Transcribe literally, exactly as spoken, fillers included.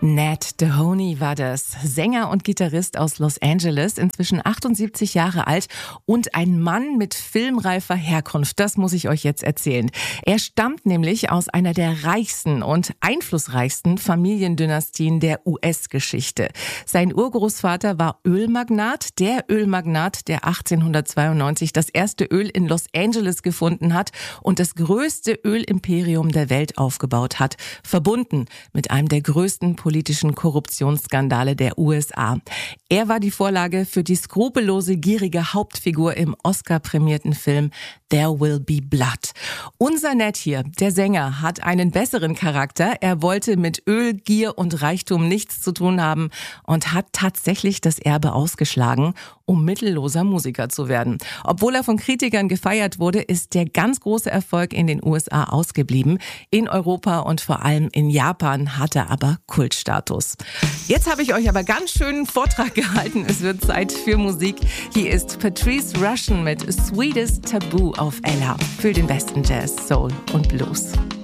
Nat Dohoney war das, Sänger und Gitarrist aus Los Angeles, inzwischen achtundsiebzig Jahre alt und ein Mann mit filmreifer Herkunft. Das muss ich euch jetzt erzählen. Er stammt nämlich aus einer der reichsten und einflussreichsten Familiendynastien der U S-Geschichte. Sein Urgroßvater war Ölmagnat, der Ölmagnat, der achtzehnhundertzweiundneunzig das erste Öl in Los Angeles gefunden hat und das größte Ölimperium der Welt aufgebaut hat, verbunden mit einem der größten politischen Korruptionsskandale der U S A. Er war die Vorlage für die skrupellose, gierige Hauptfigur im Oscar-prämierten Film There Will Be Blood. Unser Nat hier, der Sänger, hat einen besseren Charakter. Er wollte mit Öl, Gier und Reichtum nichts zu tun haben und hat tatsächlich das Erbe ausgeschlagen, um mittelloser Musiker zu werden. Obwohl er von Kritikern gefeiert wurde, ist der ganz große Erfolg in den U S A ausgeblieben. In Europa und vor allem in Japan hat er aber Kultstatus. Jetzt habe ich euch aber ganz schönen Vortrag gehalten. Es wird Zeit für Musik. Hier ist Patrice Rushen mit Sweetest Taboo auf Ella für den besten Jazz, Soul und Blues.